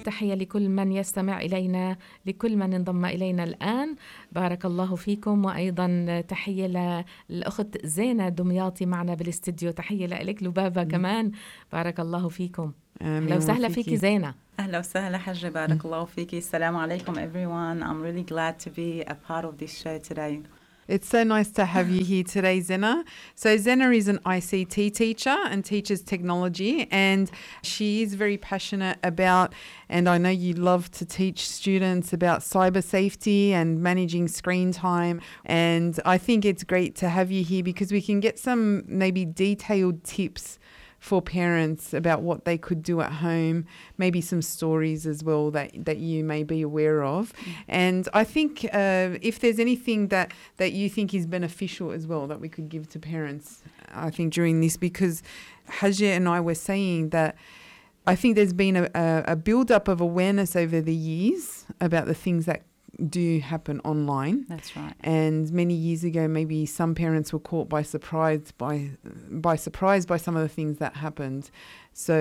تحية لكل من يستمع إلينا، لكل من انضم إلينا الآن، بارك الله فيكم. وأيضا تحية للأخت زينة دمياطي معنا بالاستديو، تحية لك لبابا كمان، بارك الله فيكم. أهلا وسهلا فيكي زينة. أهلا وسهلا حجة، بارك الله فيكي. السلام عليكم everyone. I'm really glad to be a part of this show today. It's so nice to have you here today, Zena. So Zena is an ICT teacher and teaches technology, and she is very passionate about, and I know you love to teach students about cyber safety and managing screen time. And I think it's great to have you here because we can get some maybe detailed tips for parents about what they could do at home, maybe some stories as well that you may be aware of. And I think if there's anything that you think is beneficial as well that we could give to parents, I think during this, because Hajia and I were saying that I think there's been a build-up of awareness over the years about the things that do happen online. That's right. And many years ago, maybe some parents were caught by surprise by some of the things that happened. So,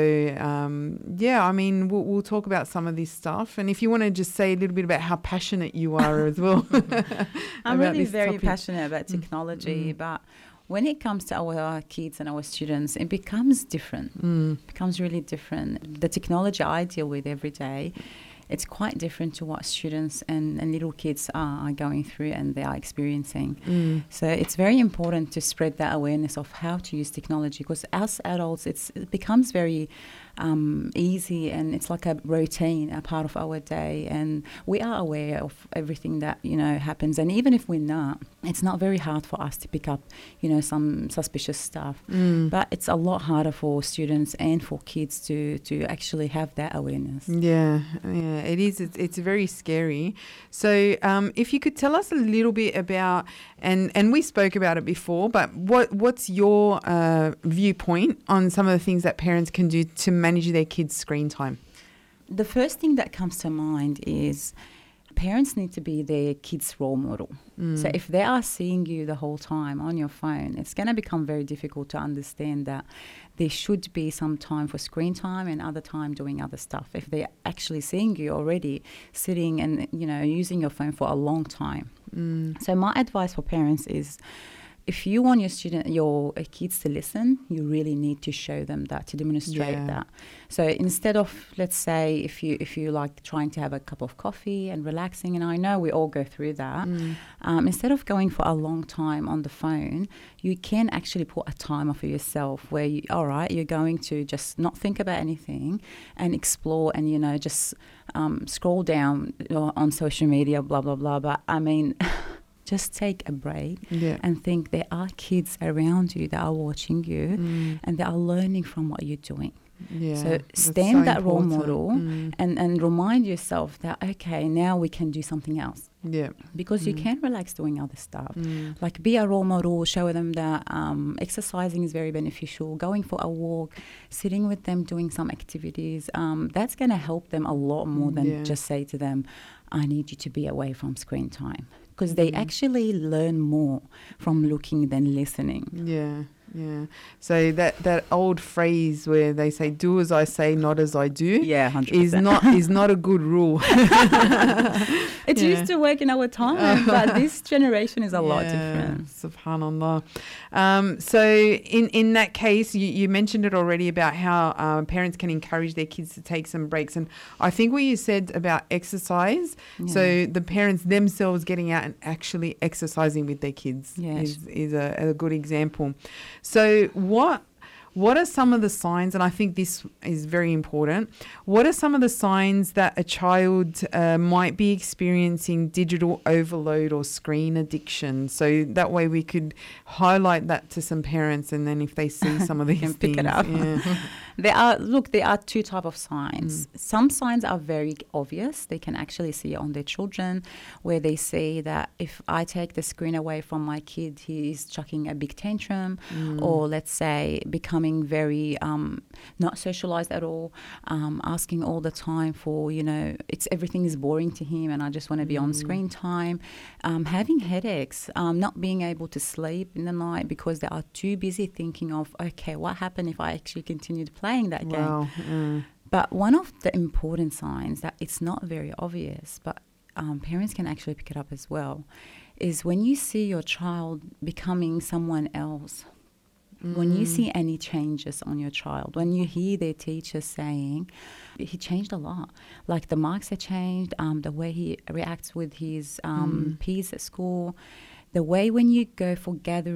I mean, we'll talk about some of this stuff. And if you want to just say a little bit about how passionate you are as well. I'm really very passionate about technology, but when it comes to our kids and our students, it becomes different. It becomes really different. The technology I deal with every day, it's quite different to what students and little kids are going through and they are experiencing. So it's very important to spread that awareness of how to use technology, because as adults, it becomes very easy, and it's like a routine, a part of our day, and we are aware of everything that happens. And even if we're not, it's not very hard for us to pick up some suspicious stuff, but it's a lot harder for students and for kids to actually have that awareness. It is. It's very scary. So if you could tell us a little bit about, and we spoke about it before, but what's your viewpoint on some of the things that parents can do to manage their kids' screen time? The first thing that comes to mind is parents need to be their kids' role model. So if they are seeing you the whole time on your phone, it's going to become very difficult to understand that there should be some time for screen time and other time doing other stuff. If they're actually seeing you already sitting and, using your phone for a long time. So my advice for parents is, if you want your kids to listen, you really need to show them that, to demonstrate that. So instead of, let's say, if you like trying to have a cup of coffee and relaxing, and I know we all go through that, instead of going for a long time on the phone, you can actually put a timer for yourself where you're going to just not think about anything and explore and, just scroll down on social media, blah, blah, blah. But I mean... just take a break and think there are kids around you that are watching you and they are learning from what you're doing. So stand that role model and remind yourself that, okay, now we can do something else. Because you can relax doing other stuff. Like be a role model, show them that exercising is very beneficial, going for a walk, sitting with them, doing some activities. That's going to help them a lot more than just say to them, I need you to be away from screen time. Because they actually learn more from looking than listening. So that old phrase where they say, do as I say, not as I do, 100%. is not a good rule. It used to work in our time, but this generation is a lot different. Subhanallah. So in that case, you mentioned it already about how parents can encourage their kids to take some breaks. And I think what you said about exercise, so the parents themselves getting out and actually exercising with their kids is a good example. So what are some of the signs, and I think this is very important, what are some of the signs that a child might be experiencing digital overload or screen addiction? So that way we could highlight that to some parents, and then if they see some of these things. Pick it up. There are two types of signs. Some signs are very obvious. They can actually see it on their children, where they say that if I take the screen away from my kid, he is chucking a big tantrum, or let's say becoming very not socialized at all, asking all the time for, everything is boring to him and I just want to be on screen time, having headaches, not being able to sleep in the night because they are too busy thinking of, okay, what happened if I actually continued playing that game? But one of the important signs that it's not very obvious, but parents can actually pick it up as well, is when you see your child becoming someone else. When you see any changes on your child, when you hear their teacher saying, he changed a lot, like the marks have changed, the way he reacts with his peers at school, the way when you go for gatherings,